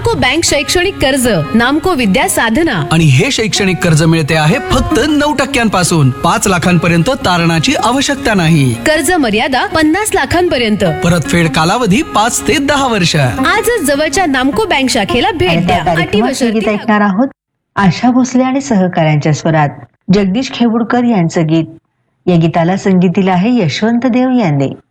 नामको बँक शैक्षणिक कर्ज, नामको विद्या साधना. आणि हे शैक्षणिक कर्ज मिळते आहे फक्त 9% 5 लाखांपर्यंत तारणाची आवश्यकता नाही. कर्ज मर्यादा 50 लाखांपर्यंत. परतफेड कालावधी 5 ते 10 वर्ष. आजच जवळच्या नामको बँक शाखेला भेट द्या. अटी व शर्ती गीत ऐकणार आहोत. आशा भोसले आणि सहकाऱ्यांच्या स्वरात जगदीश खेवुडकर यांचं गीत. या गीताला संगीत दिलं आहे यशवंत देव यांनी.